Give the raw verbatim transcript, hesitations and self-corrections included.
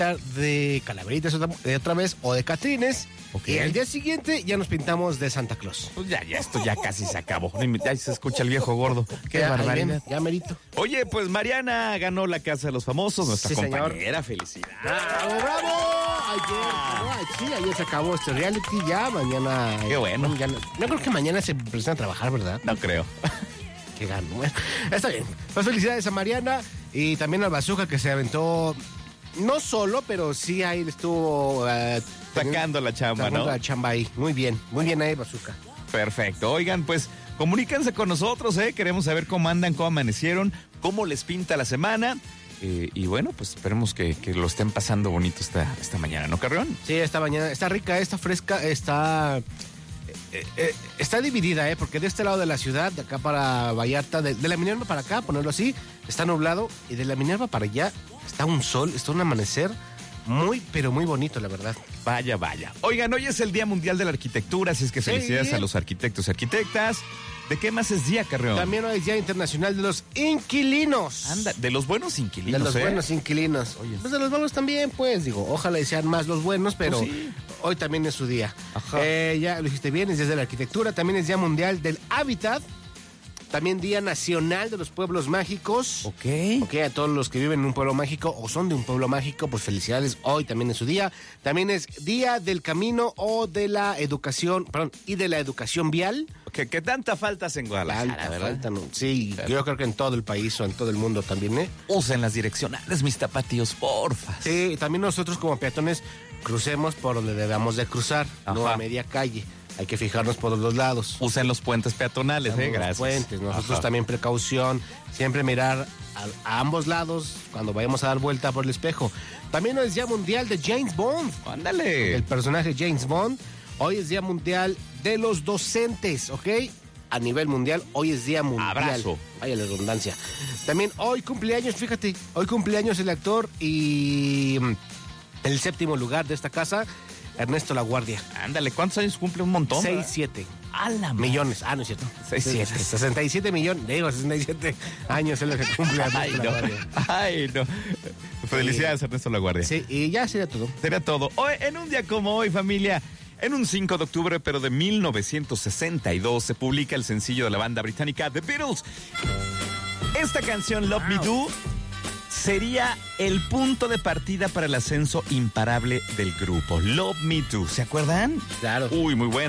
de calaveritas otra, de otra vez o de catrines. Okay. Y al día siguiente ya nos pintamos de Santa Claus. Pues ya, ya, esto ya casi se acabó. Ya se escucha el viejo gordo. Qué ya, barbaridad. Ya merito. Oye, pues Mariana ganó la Casa de los Famosos, nuestra Sí, compañera. Felicidades. ¡Bravo, bravo! Ayer, sí, ayer se acabó este reality ya. Mañana. Qué bueno. Ya no, no creo que mañana se presentan a trabajar, ¿verdad? No creo. Que gano. Bueno, está bien. Pues felicidades a Mariana y también al Bazooka que se aventó. No solo, pero sí ahí estuvo uh, sacando la chamba, sacando ¿no? la chamba ahí. Muy bien, muy bien ahí, Bazooka. Perfecto. Oigan, pues comuníquense con nosotros, ¿eh? Queremos saber cómo andan, cómo amanecieron, cómo les pinta la semana. Eh, y bueno, pues esperemos que, que lo estén pasando bonito esta, esta mañana, ¿no, Carrión? Sí, esta mañana está rica, está fresca, está eh, eh, está dividida, ¿eh? Porque de este lado de la ciudad, de acá para Vallarta, de, de la Minerva para acá, ponerlo así, está nublado, y de la Minerva para allá está un sol, está un amanecer muy, pero muy bonito, la verdad. Vaya, vaya. Oigan, hoy es el Día Mundial de la Arquitectura, así es que felicidades sí. a los arquitectos y arquitectas. ¿De qué más es día, Carrión? También hoy es Día Internacional de los Inquilinos. Anda, de los buenos inquilinos, De los ¿eh? buenos inquilinos. Oye. Pues de los malos también, pues, digo, ojalá y sean más los buenos, pero pues sí. Hoy también es su día. Ajá. Eh, ya lo dijiste bien, es Día de la Arquitectura, también es Día Mundial del Hábitat. También Día Nacional de los Pueblos Mágicos. Ok. Ok, a todos los que viven en un pueblo mágico o son de un pueblo mágico, pues felicidades, hoy también es su día. También es Día del Camino o de la Educación, perdón, y de la Educación Vial. Que, que tanta falta hace en Guadalajara, Falta, ¿verdad? falta, no. Sí, Pero yo creo que en todo el país o en todo el mundo también, ¿eh? Usen las direccionales, mis tapatíos, porfa. Sí, también nosotros como peatones crucemos por donde debamos de cruzar, Ajá. no a media calle. Hay que fijarnos por los dos lados. Usen los puentes peatonales, Usamos eh, gracias. Los puentes, nosotros Ajá. también precaución, siempre mirar a, a ambos lados cuando vayamos a dar vuelta por el espejo. También hoy es Día Mundial de James Bond. Ándale. El personaje James Bond. Hoy es Día Mundial de los Docentes, ¿ok? A nivel mundial, hoy es Día Mundial. Abrazo. Vaya la redundancia. También hoy cumpleaños, fíjate, hoy cumpleaños el actor y el séptimo lugar de esta casa, Ernesto Laguardia. Ándale, ¿cuántos años cumple? Un montón. Seis, siete. A la millones. Ah, no es cierto. Seis, siete. sesenta y siete millones. Digo, sesenta y siete años es lo que cumple Ernesto Ay, no. Laguardia. Ay, no. Felicidades, Ernesto Laguardia. Sí, y ya sería todo. Sería todo. Hoy, en un día como hoy, familia, en un cinco de octubre, pero de mil novecientos sesenta y dos, se publica el sencillo de la banda británica The Beatles. Esta canción, Love Me Do, sería el punto de partida para el ascenso imparable del grupo. Love Me Do, ¿se acuerdan? Claro. Uy, muy buena.